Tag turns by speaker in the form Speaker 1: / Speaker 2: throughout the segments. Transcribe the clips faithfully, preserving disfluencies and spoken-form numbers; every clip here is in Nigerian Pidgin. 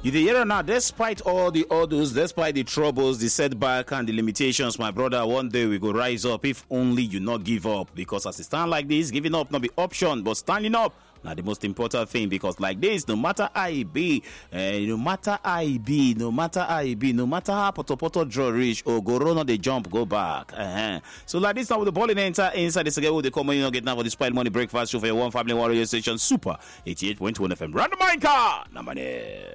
Speaker 1: You dey hear now, despite all the orders, despite the troubles, the setback and the limitations, my brother, one day we go rise up if only you not give up. Because as it stand like this, giving up not be option, but standing up now the most important thing. Because like this, no matter how it be, uh, no matter how it be, no matter how it be, no matter how poto poto draw reach or go run on the jump, go back. Uh-huh. So like this now with the ball in enter inside the second with the common you know get now for the Spile Money Breakfast show for your one family one radio station Super eighty-eight point one F M. Random mic car. Namane.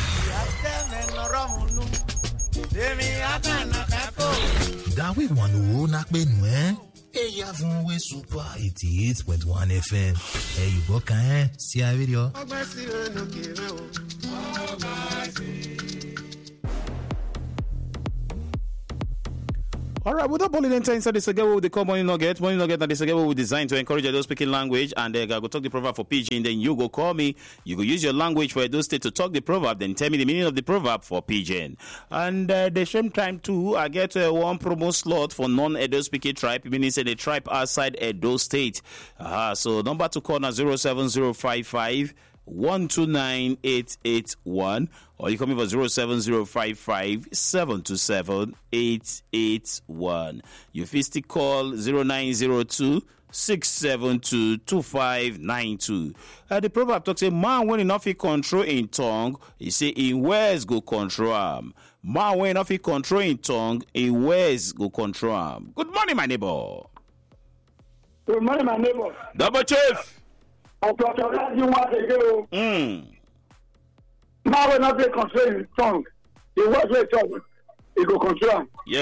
Speaker 2: Dawe wanu na penu eh eya fun we Super eighty-eight point one F M. Eh you go kan eh si a video.
Speaker 1: All right, with the ball enter inside the segment with the common you know get, money you get, and the segment we designed to encourage those speaking language, and uh, go talk the proverb for Pidgin. Then you go call me. You go use your language for those state to talk the proverb. Then tell me the meaning of the proverb for Pidgin. And uh, the same time too, I get uh, one promo slot for non-Edo speaking tribe. Meaning say the tribe outside Edo State. Uh, so number to call now zero seven zero five five. one two nine eight eight one, or you come in for zero seven zero five five seven two seven eight eight one. You still call zero nine zero two six seven two two five nine two. Uh, the proverb talks a man when enough he control in tongue, he say in words go control him. Man when enough he control in tongue, in words go control him. Good morning, my neighbor.
Speaker 3: Good morning, my neighbor.
Speaker 1: Double chief.
Speaker 3: Mm. Now we're not controlling tongue. The words we talk, it go control.
Speaker 1: Yes.